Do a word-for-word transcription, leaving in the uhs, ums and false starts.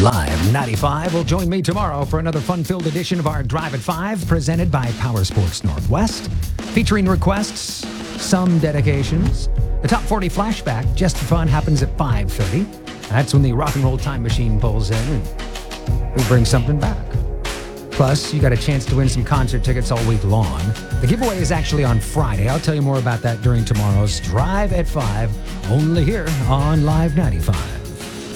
Live ninety-five will join me tomorrow for another fun-filled edition of our Drive at five, presented by Power Sports Northwest, featuring requests, some dedications. The Top forty Flashback, just for fun, happens at five thirty. That's when the rock and roll time machine pulls in and we bring something back. Plus, you got a chance to win some concert tickets all week long. The giveaway is actually on Friday. I'll tell you more about that during tomorrow's Drive at five, only here on Live ninety-five.